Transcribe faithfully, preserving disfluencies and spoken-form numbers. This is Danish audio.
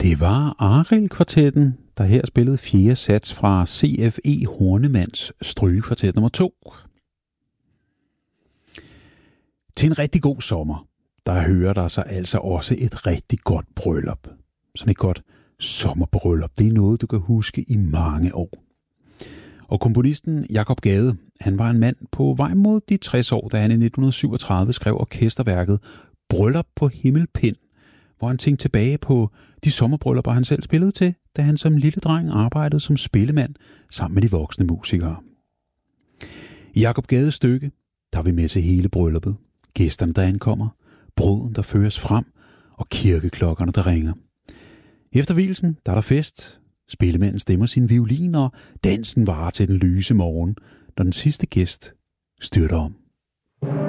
Det var Arild-kvartetten, der her spillede fjerde sats fra C F E Hornemanns strygekvartet nummer to. Til en rigtig god sommer, der hører der sig altså også et rigtig godt bryllup. Sådan et godt sommerbryllup, det er noget, du kan huske i mange år. Og komponisten Jakob Gade, han var en mand på vej mod de tres år, da han i nitten syvogtredive skrev orkesterværket Bryllup på Himmelpind, hvor han tænkte tilbage på de sommerbryllupper, han selv spillede til, da han som lille dreng arbejdede som spillemand sammen med de voksne musikere. I Jakob Gades stykke, der er vi med til hele brylluppet, gæsterne, der ankommer, bruden, der føres frem, og kirkeklokkerne, der ringer. Efter vielsen, der er der fest. Spillemanden stemmer sin violin, og dansen varer til den lyse morgen, når den sidste gæst styrter om.